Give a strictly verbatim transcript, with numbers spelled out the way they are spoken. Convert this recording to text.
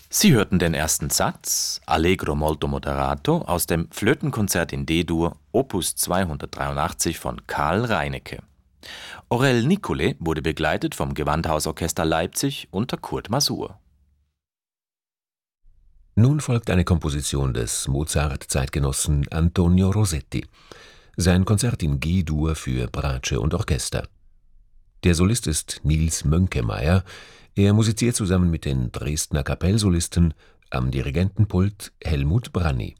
Sie hörten den ersten Satz, Allegro molto moderato, aus dem Flötenkonzert in D-Dur, Opus zweihundertdreiundachtzig von Karl Reinecke. Aurel Nicolai wurde begleitet vom Gewandhausorchester Leipzig unter Kurt Masur. Nun folgt eine Komposition des Mozart-Zeitgenossen Antonio Rosetti. Sein Konzert in G-Dur für Bratsche und Orchester. Der Solist ist Nils Mönkemeyer. Er musiziert zusammen mit den Dresdner Kapellsolisten, am Dirigentenpult Helmut Branny.